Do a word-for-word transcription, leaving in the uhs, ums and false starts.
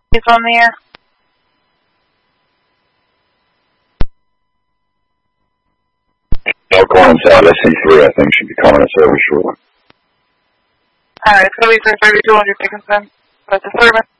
He's on the air. Elkhorn Sound S C three, I think, should be calling us over shortly. Alright, it's going to be for thirty-two hundred seconds then. That's a service.